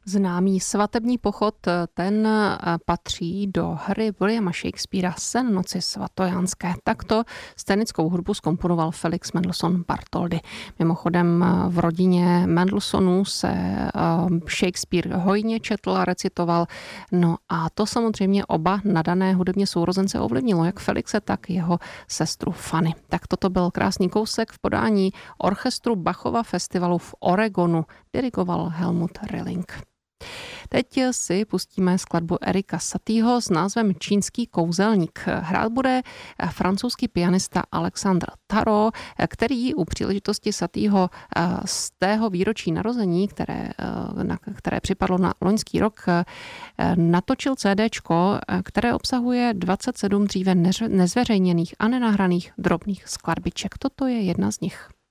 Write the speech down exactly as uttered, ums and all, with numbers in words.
Známý svatební pochod, ten patří do hry Williama Shakespearea Sen noci svatojánské. Takto scénickou hudbu zkomponoval Felix Mendelssohn Bartholdy. Mimochodem v rodině Mendelssohnů se Shakespeare hojně četl a recitoval. No a to samozřejmě oba nadané hudebně sourozence ovlivnilo, jak Felixe, tak jeho sestru Fanny. Tak toto byl krásný kousek v podání orchestru Bachova festivalu v Oregonu. Dirigoval Helmut Rilling. Teď si pustíme skladbu Erika Satieho s názvem Čínský kouzelník. Hrát bude francouzský pianista Alexandre Tarot, který u příležitosti Satieho z tého výročí narození, které, na které připadlo na loňský rok, natočil CDčko, které obsahuje dvacet sedm dříve nezveřejněných a nenahraných drobných skladbiček. Toto je jedna z nich.